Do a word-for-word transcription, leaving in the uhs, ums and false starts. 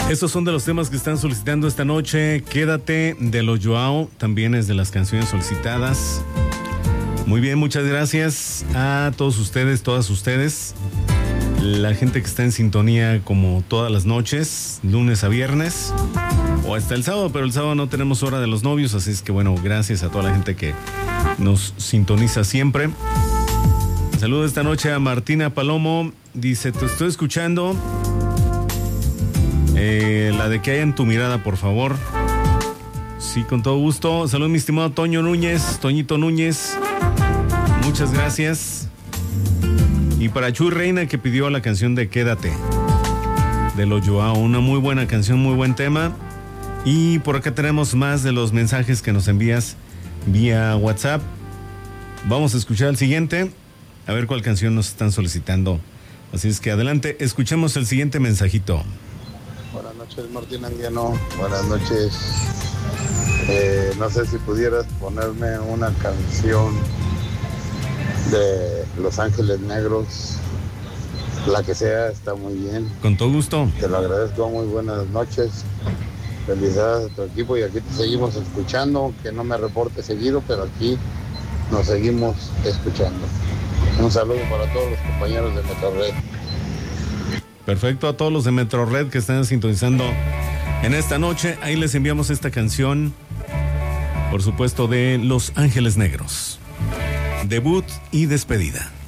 Estos son de los temas que están solicitando esta noche. Quédate, de los Joao, también es de las canciones solicitadas. Muy bien, muchas gracias a todos ustedes, todas ustedes. La gente que está en sintonía como todas las noches, lunes a viernes, o hasta el sábado, pero el sábado no tenemos hora de los novios, así es que bueno, gracias a toda la gente que nos sintoniza siempre. Saludo esta noche a Martina Palomo, dice, te estoy escuchando. Eh, la de que haya en tu mirada, por favor. Sí, con todo gusto. Saludos, mi estimado Toño Núñez, Toñito Núñez. Muchas gracias. Y para Chuy Reina, que pidió la canción de Quédate, de los Joao. Una muy buena canción, muy buen tema. Y por acá tenemos más de los mensajes que nos envías vía WhatsApp. Vamos a escuchar el siguiente. A ver cuál canción nos están solicitando. Así es que adelante, escuchemos el siguiente mensajito. Buenas noches, Martín Anguiano. Buenas noches. Eh, no sé si pudieras ponerme una canción de Los Ángeles Negros. La que sea, está muy bien. Con todo gusto. Te lo agradezco, muy buenas noches. Felicidades a tu equipo y aquí te seguimos escuchando, que no me reporte seguido, pero aquí nos seguimos escuchando. Un saludo para todos los compañeros de Metrored. Perfecto, a todos los de Metrored que están sintonizando en esta noche. Ahí les enviamos esta canción, por supuesto, de Los Ángeles Negros. Debut y despedida.